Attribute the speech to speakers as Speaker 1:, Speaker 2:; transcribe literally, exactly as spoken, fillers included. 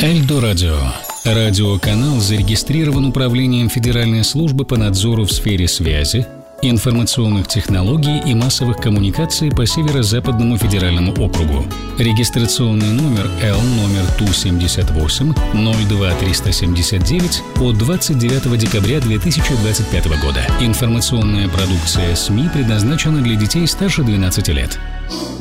Speaker 1: Эльдо Радио. Радиоканал зарегистрирован Управлением Федеральной службы по надзору в сфере связи, информационных технологий и массовых коммуникаций по Северо-Западному федеральному округу. Регистрационный номер Л номер Ту семьдесят восемь ноль два триста семьдесят девять от двадцать девятого декабря две тысячи двадцать пятого года. Информационная продукция СМИ предназначена для детей старше двенадцати лет.